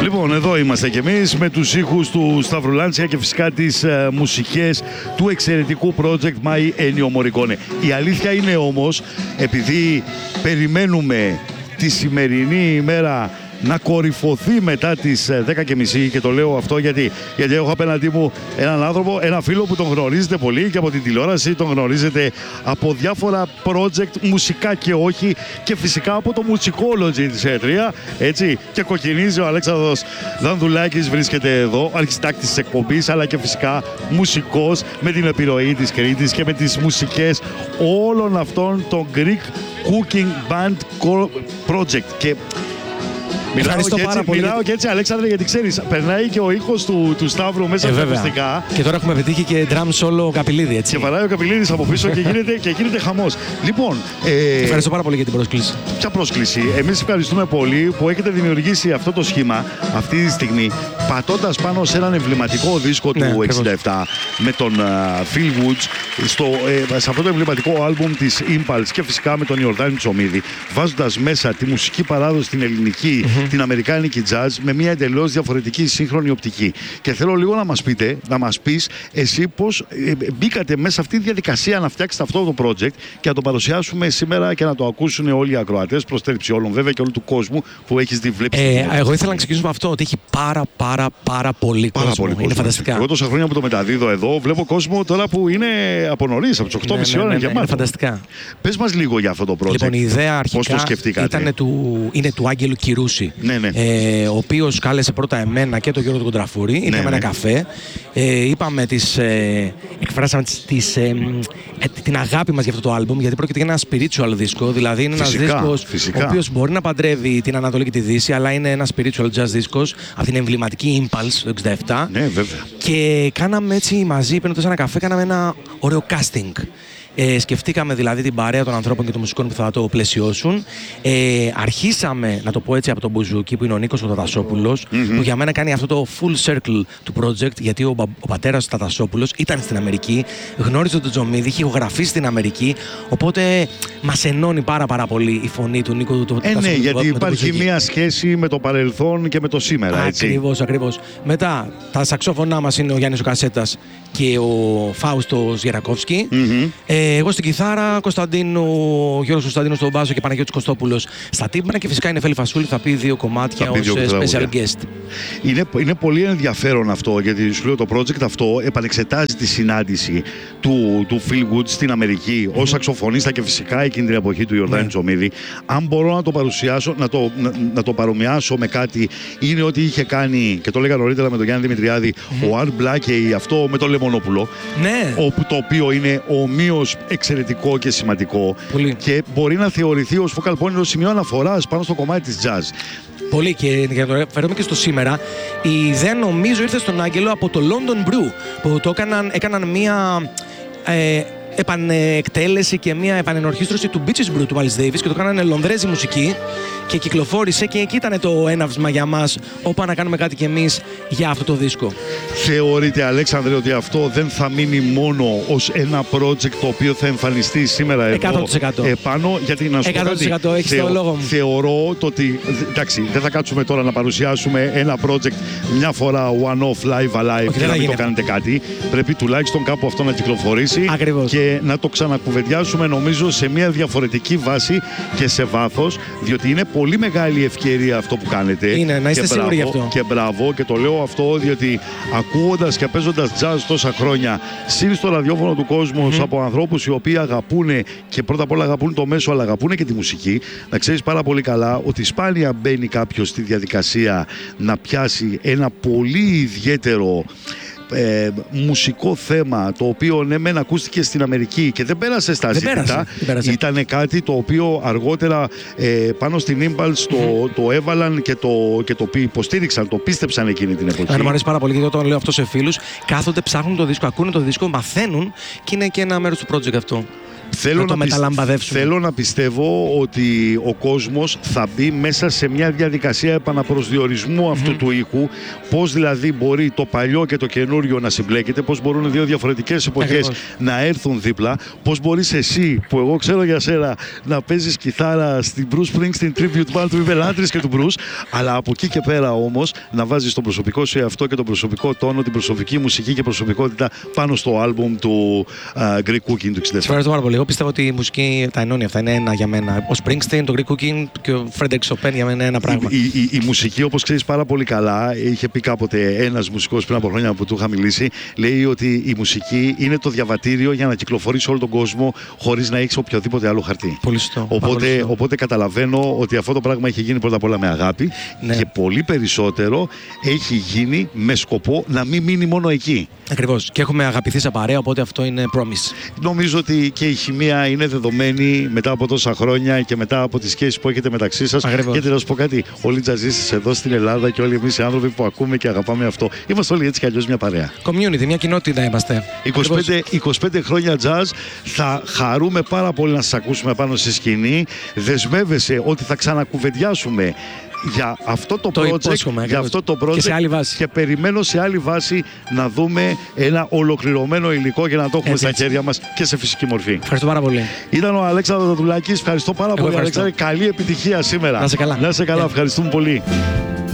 Λοιπόν, εδώ είμαστε κι εμείς με τους ήχους του Σταυρουλάντσια και φυσικά τις μουσικές του εξαιρετικού project My Ennio Morricone. Η αλήθεια είναι όμως, επειδή περιμένουμε τη σημερινή ημέρα να κορυφωθεί μετά τις 10:30, και το λέω αυτό γιατί έχω απέναντί μου έναν άνθρωπο, ένα φίλο που τον γνωρίζετε πολύ και από την τηλεόραση, τον γνωρίζετε από διάφορα project μουσικά και όχι, και φυσικά από το Musicology της ΕΤΡΙΑ, έτσι, και κοκκινίζει ο Αλέξανδρος Δανδουλάκης, βρίσκεται εδώ, αρχιστάκτης της εκπομπής, αλλά και φυσικά μουσικός με την επιρροή της Κρήτης και με τις μουσικές όλων αυτών των Greek Cooking Band Project. Και μιλάω και έτσι, Αλέξανδρε, γιατί ξέρεις, περνάει και ο ήχος του Σταύρου μέσα στα ακουστικά. Και τώρα έχουμε πετύχει και drum solo Καπηλίδη, έτσι. Και βαράει ο Καπηλίδης από πίσω και γίνεται χαμός. Λοιπόν, ευχαριστώ πάρα πολύ για την πρόσκληση. Ποια πρόσκληση? Εμείς ευχαριστούμε πολύ που έχετε δημιουργήσει αυτό το σχήμα αυτή τη στιγμή, πατώντας πάνω σε έναν εμβληματικό δίσκο του 67 με τον Phil Woods, σε αυτό το εμβληματικό άλμπουμ της Impulse, και φυσικά με τον Ιορδάνη Τσομίδη, βάζοντας μέσα τη μουσική παράδοση την ελληνική, την αμερικάνικη jazz, με μια εντελώς διαφορετική σύγχρονη οπτική. Και θέλω λίγο να μας πεις εσύ πώς μπήκατε μέσα σε αυτή τη διαδικασία να φτιάξετε αυτό το project και να το παρουσιάσουμε σήμερα και να το ακούσουν όλοι οι ακροατές, προς στέριψη όλων βέβαια και όλου του κόσμου που έχεις δει, βλέπεις. Εγώ ήθελα να ξεκινήσω με αυτό, ότι έχει πάρα πολύ κόσμο. Είναι φανταστικά. Εγώ τόσα χρόνια που το μεταδίδω εδώ, βλέπω κόσμο τώρα που είναι από νωρίς, από τις 8:30 ώρα για μάθημα. Είναι φανταστικά. Πες μας λίγο για αυτό το project. Λοιπόν, η ιδέα αρχικά είναι του Άγγελου Κυρούση. Ο οποίος κάλεσε πρώτα εμένα και τον Γιώργο τον Κοντραφούρη. Είχαμε ένα καφέ. Είπαμε εκφράσαμε την αγάπη μας για αυτό το άλμπουμ, γιατί πρόκειται για ένα spiritual δίσκο. Δηλαδή είναι ένας δίσκος ο οποίος μπορεί να παντρεύει την Ανατολή και τη Δύση, αλλά είναι ένα spiritual jazz δίσκος από την εμβληματική Impulse το 67. Ναι, βέβαια. Και κάναμε έτσι μαζί, παίρνοντας ένα καφέ, κάναμε ένα ωραίο casting. Σκεφτήκαμε δηλαδή την παρέα των ανθρώπων και των μουσικών που θα το πλαισιώσουν. Αρχίσαμε, να το πω έτσι, από τον Μπουζούκι, που είναι ο Νίκος ο Τατασόπουλος, που για μένα κάνει αυτό το full circle του project, γιατί ο πατέρας του Τατασόπουλος ήταν στην Αμερική, γνώριζε τον Τζομίδη, είχε ηχογραφήσει στην Αμερική, οπότε μας ενώνει πάρα πολύ η φωνή του Νίκου του Τατασόπουλου. Ναι, γιατί υπάρχει μια σχέση με το παρελθόν και με το σήμερα, έτσι. Ακριβώς. Μετά, τα σαξόφωνά μας είναι ο Γιάννης ο Κασέτας και ο Φάουστος Γερακόφσκι. Εγώ στην κιθάρα, Γιώργος Κωνσταντίνος στον μπάσο και Παναγιώτης Κωστόπουλος στα τύμπανα, και φυσικά είναι Νεφέλη Φασούλη, θα πει 2 κομμάτια ως special guest. Είναι πολύ ενδιαφέρον αυτό, γιατί σου λέω το project αυτό επανεξετάζει τη συνάντηση του Phil Woods στην Αμερική ως σαξοφωνίστα και φυσικά εκείνη την εποχή του Ιορδάνη Τσομίδη. Αν μπορώ να το παρουσιάσω, να το παρομοιάσω με κάτι, είναι ότι είχε κάνει, και το λέγα νωρίτερα με τον Γιάννη Δημητριάδη, ο Art Blakey, αυτό με τον Λεμονόπουλο, το οποίο είναι ομοίως εξαιρετικό και σημαντικό. Πολύ. Και μπορεί να θεωρηθεί ως focal point, ως σημείο αναφοράς πάνω στο κομμάτι της jazz. Πολύ, και για να το φέρουμε και στο σήμερα, η ιδέα νομίζω ήρθε στον Άγγελο από το London Brew, που έκαναν μία επανεκτέλεση και μια επανενορχήστρωση του Beaches Brew του Miles Davis, και το κάνανε λονδρέζη μουσική και κυκλοφόρησε, και εκεί ήταν το έναυσμα για μας, όπου να κάνουμε κάτι κι εμείς για αυτό το δίσκο. Θεωρείτε, Αλέξανδρε, ότι αυτό δεν θα μείνει μόνο ως ένα project το οποίο θα εμφανιστεί σήμερα εδώ 100%. Επάνω, γιατί να σου πω κάτι, 100% έχεις το λόγο μου. Θεωρώ το ότι, εντάξει, δεν θα κάτσουμε τώρα να παρουσιάσουμε ένα project μια φορά one-off live alive και να μην το κάνετε κάτι. Πρέπει τουλάχιστον κάπου αυτό να κυκλοφορήσει. Ακριβώς. Και να το ξανακουβεντιάσουμε, νομίζω, σε μια διαφορετική βάση και σε βάθος, διότι είναι πολύ μεγάλη ευκαιρία αυτό που κάνετε. Είναι, να είστε σίγουροι γι' αυτό. Και μπράβο, και το λέω αυτό διότι ακούγοντας και παίζοντας jazz τόσα χρόνια, συν στο ραδιόφωνο του κόσμου, από ανθρώπους οι οποίοι αγαπούν, και πρώτα απ' όλα αγαπούν το μέσο, αλλά αγαπούν και τη μουσική, να ξέρεις πάρα πολύ καλά ότι σπάνια μπαίνει κάποιος στη διαδικασία να πιάσει ένα πολύ ιδιαίτερο μουσικό θέμα, το οποίο ναι μεν ακούστηκε στην Αμερική και δεν πέρασε στα ζήτητα. Ήταν κάτι το οποίο αργότερα πάνω στην Impulse το έβαλαν και το υποστήριξαν, το πίστεψαν εκείνη την εποχή. Μου αρέσει πάρα πολύ, γιατί όταν λέω αυτό σε φίλους, κάθονται, ψάχνουν το δίσκο, ακούνε το δίσκο, μαθαίνουν, και είναι και ένα μέρος του project αυτό. μεταλαμπαδεύσουμε. Θέλω να πιστεύω ότι ο κόσμος θα μπει μέσα σε μια διαδικασία επαναπροσδιορισμού αυτού του ήχου. Πώς δηλαδή μπορεί το παλιό και το καινούριο να συμπλέκεται, πώς μπορούν δύο διαφορετικές εποχές να έρθουν δίπλα, πώς μπορείς εσύ, που εγώ ξέρω για σένα, να παίζεις κιθάρα στην Bruce Springsteen Tribute Band του Ιβελάντρης και του Bruce, αλλά από εκεί και πέρα όμως να βάζεις τον προσωπικό σου εαυτό και τον προσωπικό τόνο, την προσωπική μουσική και προσωπικότητα πάνω στο άλμπουμ του Greek Cooking του 67. Ευχαριστώ πάρα πολύ. Εγώ πιστεύω ότι η μουσική τα ενώνει αυτά. Είναι ένα για μένα. Ο Springsteen, το Greek Cooking και ο Frédéric Chopin για μένα είναι ένα πράγμα. Η μουσική, όπως ξέρεις πάρα πολύ καλά, είχε πει κάποτε ένας μουσικός πριν από χρόνια που του είχα μιλήσει, λέει ότι η μουσική είναι το διαβατήριο για να κυκλοφορήσει όλο τον κόσμο χωρίς να έχεις οποιοδήποτε άλλο χαρτί. Πολύ σωστό. Οπότε καταλαβαίνω ότι αυτό το πράγμα έχει γίνει πρώτα απ' όλα με αγάπη και πολύ περισσότερο έχει γίνει με σκοπό να μην μείνει μόνο εκεί. Ακριβώς. Και έχουμε αγαπηθεί σαν παρέα, οπότε αυτό είναι promise. Νομίζω ότι και η χημεία είναι δεδομένη μετά από τόσα χρόνια και μετά από τις σχέσεις που έχετε μεταξύ σας. Ακριβώς. Και να σου πω κάτι, όλοι οι τζαζίστες εδώ στην Ελλάδα και όλοι εμείς οι άνθρωποι που ακούμε και αγαπάμε αυτό, είμαστε όλοι έτσι κι αλλιώς μια παρέα. Community, μια κοινότητα είμαστε. 25 χρόνια jazz, θα χαρούμε πάρα πολύ να σας ακούσουμε πάνω στη σκηνή. Δεσμεύεσαι ότι θα ξανακουβεντιάσουμε για αυτό το project, και σε άλλη βάση. Και περιμένω σε άλλη βάση να δούμε ένα ολοκληρωμένο υλικό για να το έχουμε στα χέρια μας και σε φυσική μορφή. Ευχαριστώ πάρα πολύ. Ήταν ο Αλέξανδρος Δαδουλάκης. Ευχαριστώ πάρα πολύ, Αλέξανδρε. Καλή επιτυχία σήμερα. Να σε καλά. Να σε καλά. Ευχαριστούμε πολύ.